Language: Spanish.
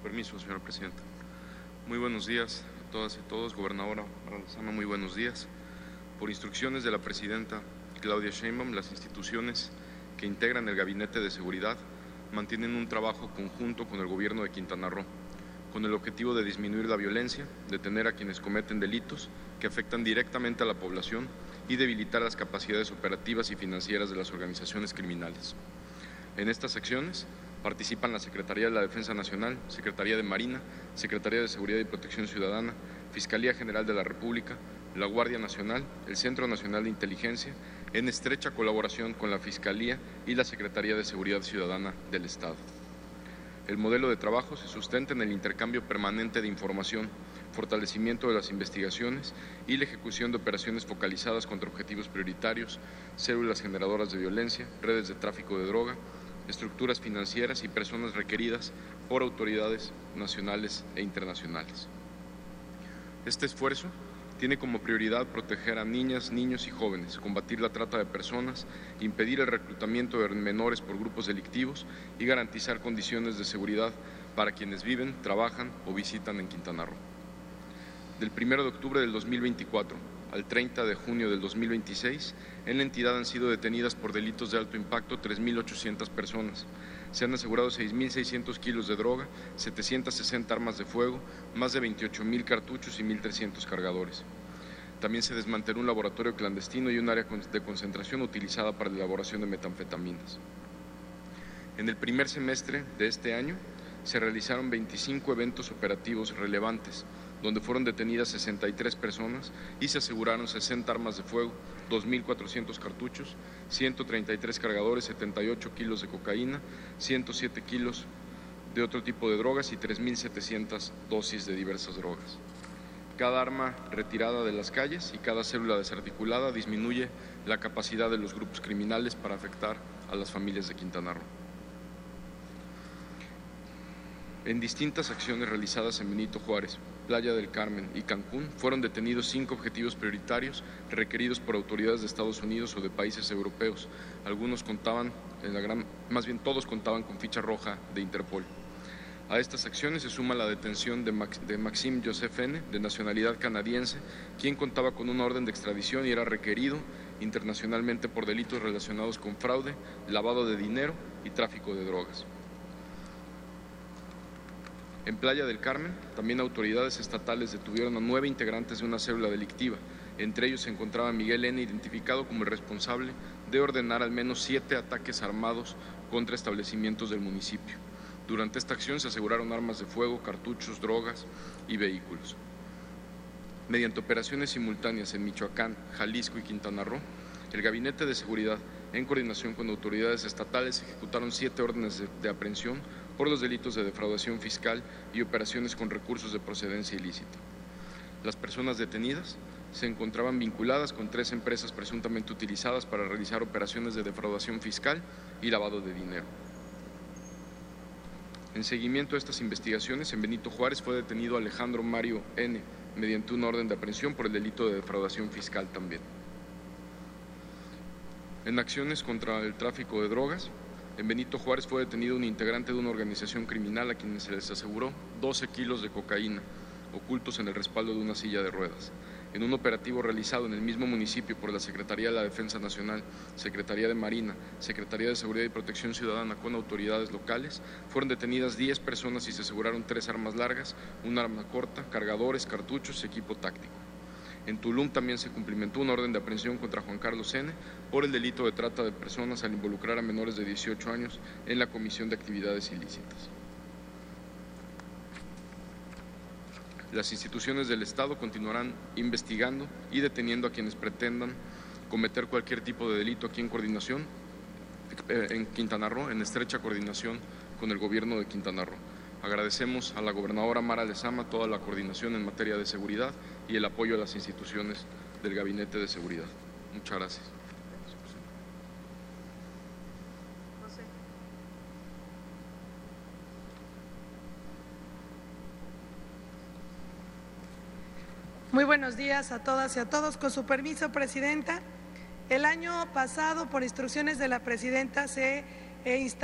permiso, señora presidenta. Muy buenos días a todas y todos. Gobernadora Mara Lezama, muy buenos días. Por instrucciones de la presidenta Claudia Sheinbaum, las instituciones que integran el Gabinete de Seguridad mantienen un trabajo conjunto con el Gobierno de Quintana Roo, con el objetivo de disminuir la violencia, detener a quienes cometen delitos que afectan directamente a la población y debilitar las capacidades operativas y financieras de las organizaciones criminales. En estas acciones participan la Secretaría de la Defensa Nacional, Secretaría de Marina, Secretaría de Seguridad y Protección Ciudadana, Fiscalía General de la República, la Guardia Nacional, el Centro Nacional de Inteligencia, en estrecha colaboración con la Fiscalía y la Secretaría de Seguridad Ciudadana del Estado. El modelo de trabajo se sustenta en el intercambio permanente de información, fortalecimiento de las investigaciones y la ejecución de operaciones focalizadas contra objetivos prioritarios, células generadoras de violencia, redes de tráfico de droga, estructuras financieras y personas requeridas por autoridades nacionales e internacionales. Este esfuerzo tiene como prioridad proteger a niñas, niños y jóvenes, combatir la trata de personas, impedir el reclutamiento de menores por grupos delictivos y garantizar condiciones de seguridad para quienes viven, trabajan o visitan en Quintana Roo. Del 1 de octubre del 2024 al 30 de junio del 2026, en la entidad han sido detenidas por delitos de alto impacto 3.800 personas. Se han asegurado 6.600 kilos de droga, 760 armas de fuego, más de 28.000 cartuchos y 1.300 cargadores. También se desmanteló un laboratorio clandestino y un área de concentración utilizada para la elaboración de metanfetaminas. En el primer semestre de este año se realizaron 25 eventos operativos relevantes, donde fueron detenidas 63 personas y se aseguraron 60 armas de fuego, 2.400 cartuchos, 133 cargadores, 78 kilos de cocaína, 107 kilos de otro tipo de drogas y 3.700 dosis de diversas drogas. Cada arma retirada de las calles y cada célula desarticulada disminuye la capacidad de los grupos criminales para afectar a las familias de Quintana Roo. En distintas acciones realizadas en Benito Juárez, Playa del Carmen y Cancún, fueron detenidos 5 objetivos prioritarios requeridos por autoridades de Estados Unidos o de países europeos. Algunos contaban, todos contaban con ficha roja de Interpol. A estas acciones se suma la detención de Maxime Joseph N., de nacionalidad canadiense, quien contaba con una orden de extradición y era requerido internacionalmente por delitos relacionados con fraude, lavado de dinero y tráfico de drogas. En Playa del Carmen, también autoridades estatales detuvieron a 9 integrantes de una célula delictiva. Entre ellos se encontraba Miguel N., identificado como el responsable de ordenar al menos 7 ataques armados contra establecimientos del municipio. Durante esta acción se aseguraron armas de fuego, cartuchos, drogas y vehículos. Mediante operaciones simultáneas en Michoacán, Jalisco y Quintana Roo, el Gabinete de Seguridad, en coordinación con autoridades estatales, ejecutaron 7 órdenes de aprehensión por los delitos de defraudación fiscal y operaciones con recursos de procedencia ilícita. Las personas detenidas se encontraban vinculadas con 3 empresas presuntamente utilizadas para realizar operaciones de defraudación fiscal y lavado de dinero. En seguimiento a estas investigaciones, en Benito Juárez fue detenido Alejandro Mario N. mediante una orden de aprehensión por el delito de defraudación fiscal también. En acciones contra el tráfico de drogas, en Benito Juárez fue detenido un integrante de una organización criminal a quienes se les aseguró 12 kilos de cocaína ocultos en el respaldo de una silla de ruedas. En un operativo realizado en el mismo municipio por la Secretaría de la Defensa Nacional, Secretaría de Marina, Secretaría de Seguridad y Protección Ciudadana con autoridades locales, fueron detenidas 10 personas y se aseguraron 3 armas largas, un arma corta, cargadores, cartuchos y equipo táctico. En Tulum también se cumplimentó una orden de aprehensión contra Juan Carlos N. por el delito de trata de personas al involucrar a menores de 18 años en la comisión de actividades ilícitas. Las instituciones del Estado continuarán investigando y deteniendo a quienes pretendan cometer cualquier tipo de delito aquí en Quintana Roo, en estrecha coordinación con el Gobierno de Quintana Roo. Agradecemos a la gobernadora Mara Lezama toda la coordinación en materia de seguridad y el apoyo a las instituciones del Gabinete de Seguridad. Muchas gracias. Muy buenos días a todas y a todos. Con su permiso, Presidenta, el año pasado, por instrucciones de la Presidenta, se instaló